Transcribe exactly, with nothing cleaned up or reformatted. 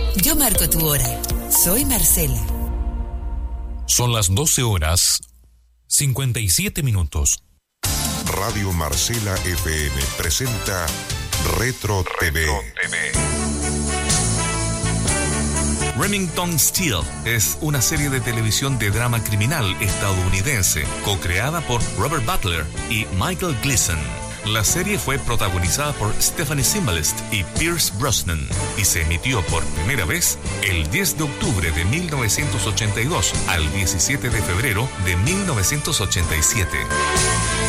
Yo marco tu hora. Soy Marcela. Son las doce horas, cincuenta y siete minutos. Radio Marcela F M presenta Retro T V. Retro T V. Remington Steele es una serie de televisión de drama criminal estadounidense, co-creada por Robert Butler y Michael Gleason. La serie fue protagonizada por Stephanie Zimbalist y Pierce Brosnan y se emitió por primera vez el diez de octubre de mil novecientos ochenta y dos al diecisiete de febrero de mil novecientos ochenta y siete.